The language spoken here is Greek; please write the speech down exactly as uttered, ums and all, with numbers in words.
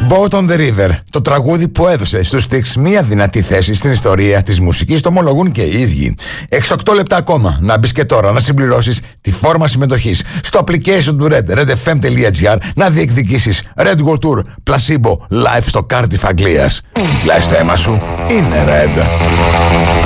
Boat on the River, το τραγούδι που έδωσε στους Styx μία δυνατή θέση στην ιστορία της μουσικής, το ομολογούν και οι ίδιοι. Έξι οκτώ λεπτά ακόμα να μπεις και τώρα να συμπληρώσεις τη φόρμα συμμετοχής στο application του Red, redfm.gr, να διεκδικήσεις Red World Tour Placebo live στο Cardiff Αγγλίας. Κλάεις το αίμα σου, είναι Red.